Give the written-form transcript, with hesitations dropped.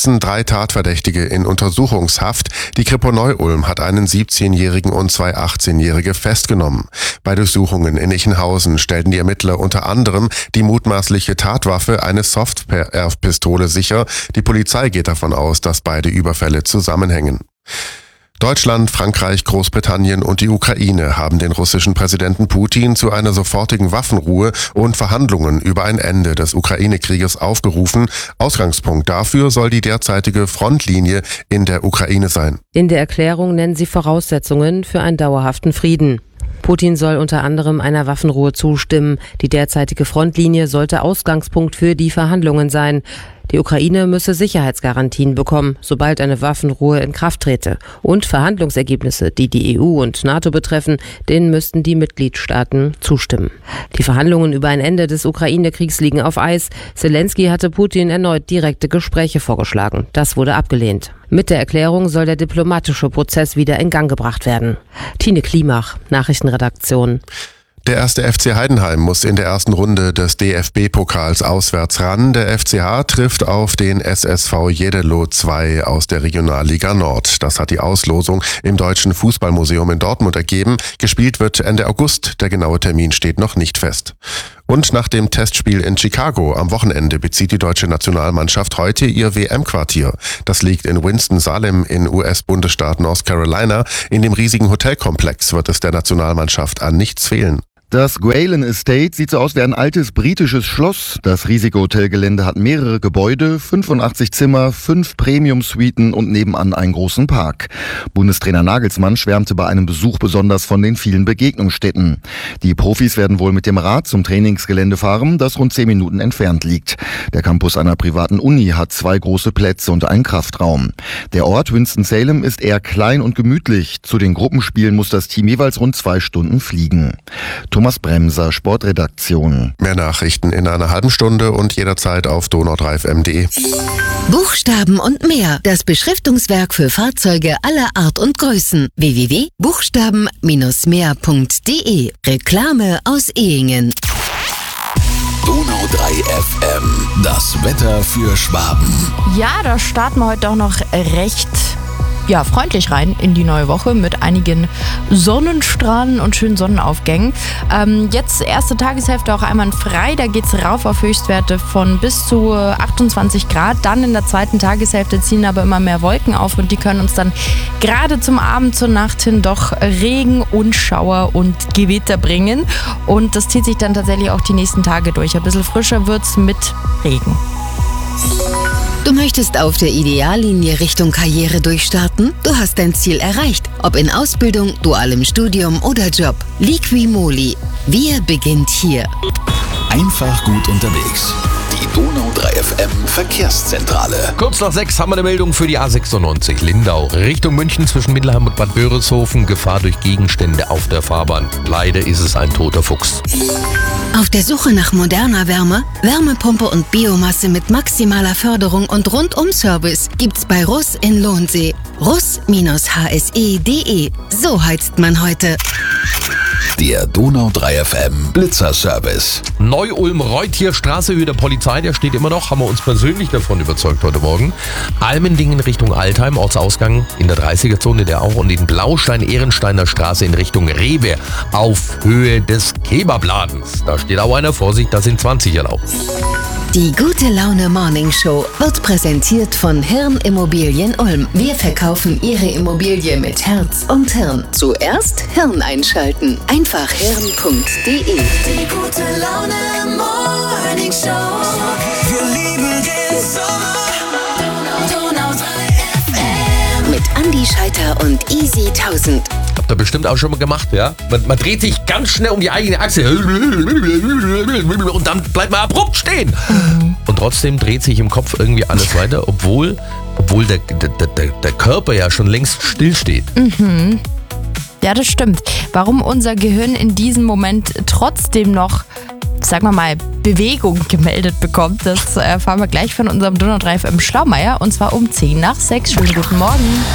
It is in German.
sitzen 3 Tatverdächtige in Untersuchungshaft. Die Kripo Neu-Ulm hat einen 17-Jährigen und 2 18-Jährige festgenommen. Bei Durchsuchungen in Ichenhausen stellten die Ermittler unter anderem die mutmaßliche Tatwaffe, eine Softpistole, sicher. Die Polizei geht davon aus, dass beide Überfälle zusammenhängen. Deutschland, Frankreich, Großbritannien und die Ukraine haben den russischen Präsidenten Putin zu einer sofortigen Waffenruhe und Verhandlungen über ein Ende des Ukraine-Krieges aufgerufen. Ausgangspunkt dafür soll die derzeitige Frontlinie in der Ukraine sein. In der Erklärung nennen sie Voraussetzungen für einen dauerhaften Frieden. Putin soll unter anderem einer Waffenruhe zustimmen. Die derzeitige Frontlinie sollte Ausgangspunkt für die Verhandlungen sein. Die Ukraine müsse Sicherheitsgarantien bekommen, sobald eine Waffenruhe in Kraft trete. Und Verhandlungsergebnisse, die die EU und NATO betreffen, denen müssten die Mitgliedstaaten zustimmen. Die Verhandlungen über ein Ende des Ukraine-Kriegs liegen auf Eis. Zelensky hatte Putin erneut direkte Gespräche vorgeschlagen. Das wurde abgelehnt. Mit der Erklärung soll der diplomatische Prozess wieder in Gang gebracht werden. Tine Klimach, Nachrichtenredaktion. Der 1. FC Heidenheim muss in der ersten Runde des DFB-Pokals auswärts ran. Der FCH trifft auf den SSV Jeddelo 2 aus der Regionalliga Nord. Das hat die Auslosung im Deutschen Fußballmuseum in Dortmund ergeben. Gespielt wird Ende August. Der genaue Termin steht noch nicht fest. Und nach dem Testspiel in Chicago am Wochenende bezieht die deutsche Nationalmannschaft heute ihr WM-Quartier. Das liegt in Winston-Salem in US-Bundesstaat North Carolina. In dem riesigen Hotelkomplex wird es der Nationalmannschaft an nichts fehlen. Das Gwalen Estate sieht so aus wie ein altes britisches Schloss. Das riesige Hotelgelände hat mehrere Gebäude, 85 Zimmer, 5 Premium-Suiten und nebenan einen großen Park. Bundestrainer Nagelsmann schwärmte bei einem Besuch besonders von den vielen Begegnungsstätten. Die Profis werden wohl mit dem Rad zum Trainingsgelände fahren, das rund 10 Minuten entfernt liegt. Der Campus einer privaten Uni hat 2 große Plätze und einen Kraftraum. Der Ort Winston-Salem ist eher klein und gemütlich. Zu den Gruppenspielen muss das Team jeweils rund 2 Stunden fliegen. Thomas Bremser, Sportredaktion. Mehr Nachrichten in einer halben Stunde und jederzeit auf donau3fm.de. Buchstaben und mehr. Das Beschriftungswerk für Fahrzeuge aller Art und Größen. www.buchstaben-mehr.de. Reklame aus Ehingen. Donau3FM. Das Wetter für Schwaben. Ja, da starten wir heute auch noch recht freundlich rein in die neue Woche mit einigen Sonnenstrahlen und schönen Sonnenaufgängen. Jetzt erste Tageshälfte auch einwandfrei, da geht's rauf auf Höchstwerte von bis zu 28 Grad. Dann in der zweiten Tageshälfte ziehen aber immer mehr Wolken auf und die können uns dann gerade zum Abend, zur Nacht hin doch Regen und Schauer und Gewitter bringen. Und das zieht sich dann tatsächlich auch die nächsten Tage durch. Ein bisschen frischer wird's mit Regen. Du möchtest auf der Ideallinie Richtung Karriere durchstarten? Du hast dein Ziel erreicht, ob in Ausbildung, dualem Studium oder Job. Liqui-Moly. Wir beginnt hier. Einfach gut unterwegs. Die Donau3FM Verkehrszentrale. Kurz nach 6 haben wir eine Meldung für die A96 Lindau. Richtung München zwischen Mittelheim und Bad Börishofen. Gefahr durch Gegenstände auf der Fahrbahn. Leider ist es ein toter Fuchs. Auf der Suche nach moderner Wärme, Wärmepumpe und Biomasse mit maximaler Förderung und Rundum-Service gibt's bei Russ in Lohnsee. Russ-hse.de. So heizt man heute. Der Donau3FM Blitzerservice. Neu-Ulm-Reutierstraße, Höhe der Polizei, der steht immer noch, haben wir uns persönlich davon überzeugt heute Morgen. Almendingen Richtung Altheim, Ortsausgang in der 30er-Zone, der auch, und in Blaustein-Ehrensteiner Straße in Richtung Rewe auf Höhe des Kebabladens. Da steht auch einer, Vorsicht, da sind 20 erlaubt. Die Gute Laune Morning Show wird präsentiert von Hirn Immobilien Ulm. Wir verkaufen Ihre Immobilie mit Herz und Hirn. Zuerst Hirn einschalten. Einfach hirn.de. Die Gute Laune Morning Show. Wir lieben den Sommer. Donau 3 FM. Mit Andi Scheiter und Easy 1000. Habt ihr bestimmt auch schon mal gemacht, ja? Man dreht sich ganz schnell um die eigene Achse und dann bleibt man abrupt stehen. Und trotzdem dreht sich im Kopf irgendwie alles weiter, obwohl der Körper ja schon längst stillsteht. Mhm. Ja, das stimmt. Warum unser Gehirn in diesem Moment trotzdem noch, sagen wir mal, Bewegung gemeldet bekommt, das erfahren wir gleich von unserem Donau3FM Schlaumeier, und zwar um 10 nach 6. Schönen guten Morgen.